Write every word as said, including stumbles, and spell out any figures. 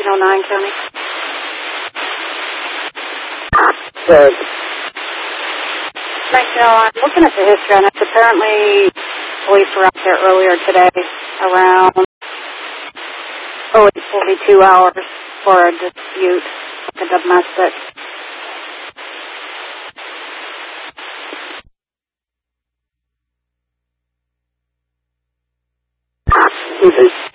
oh nine County. Good. nineteen oh nine, looking at the history on this, apparently police were out there earlier today around, oh, it's forty-two hours for a dispute, like a domestic. Who's this?